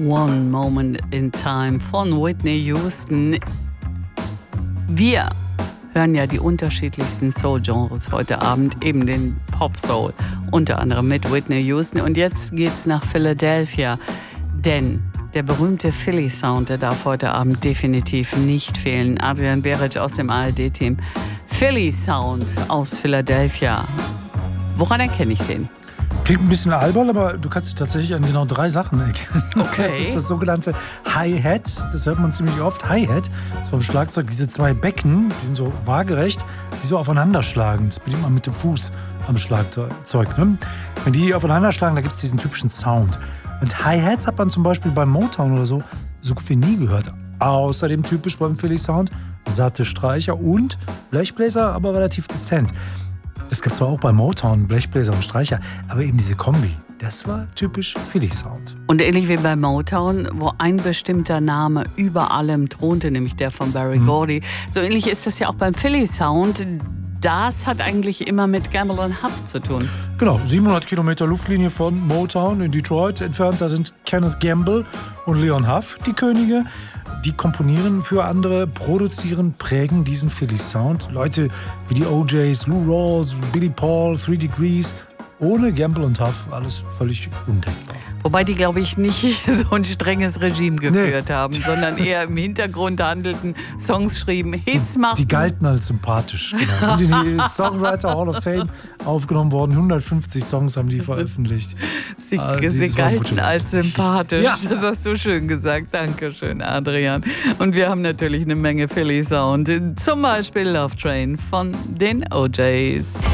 One Moment in Time von Whitney Houston. Wir hören ja die unterschiedlichsten Soul-Genres heute Abend, eben den Pop-Soul, unter anderem mit Whitney Houston. Und jetzt geht's nach Philadelphia, denn der berühmte Philly-Sound, der darf heute Abend definitiv nicht fehlen. Adrian Beric aus dem ARD-Team. Philly-Sound aus Philadelphia. Woran erkenne ich den? Klingt ein bisschen albern, aber du kannst tatsächlich an genau 3 Sachen erkennen. Okay. Das ist das sogenannte Hi-Hat. Das hört man ziemlich oft. Hi-Hat ist beim Schlagzeug diese 2 Becken, die sind so waagerecht, die so aufeinander schlagen. Das bedient man mit dem Fuß am Schlagzeug. Ne? Wenn die aufeinander schlagen, da gibt es diesen typischen Sound. Und Hi-Hats hat man zum Beispiel beim Motown oder so gut wie nie gehört. Außerdem typisch beim Philly-Sound satte Streicher und Blechbläser, aber relativ dezent. Es gab zwar auch bei Motown Blechbläser und Streicher, aber eben diese Kombi, das war typisch Philly-Sound. Und ähnlich wie bei Motown, wo ein bestimmter Name über allem thronte, nämlich der von Berry Gordy, so ähnlich ist das ja auch beim Philly-Sound. Das hat eigentlich immer mit Gamble und Huff zu tun. Genau, 700 Kilometer Luftlinie von Motown in Detroit entfernt. Da sind Kenneth Gamble und Leon Huff die Könige. Die komponieren für andere, produzieren, prägen diesen Philly-Sound. Leute wie die OJs, Lou Rawls, Billy Paul, 3 Degrees. Ohne Gamble und Huff alles völlig undenkbar. Wobei die, glaube ich, nicht so ein strenges Regime geführt haben, sondern eher im Hintergrund handelten, Songs schrieben, Hits machten. Die galten als sympathisch. Genau. Sind in die Songwriter Hall of Fame aufgenommen worden. 150 Songs haben die veröffentlicht. Sie galten als sympathisch. Ja. Das hast du schön gesagt. Dankeschön, Adrian. Und wir haben natürlich eine Menge Philly-Sound. Zum Beispiel Love Train von den OJs.